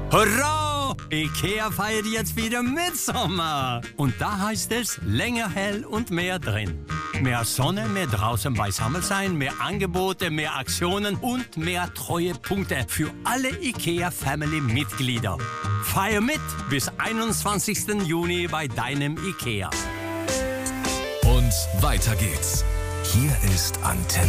Hurra! IKEA feiert jetzt wieder Mitsommer. Und da heißt es länger hell und mehr drin. Mehr Sonne, mehr draußen beisammen sein, mehr Angebote, mehr Aktionen und mehr Treuepunkte für alle IKEA-Family-Mitglieder. Feier mit bis 21. Juni bei deinem IKEA. Und weiter geht's. Hier ist Antenne.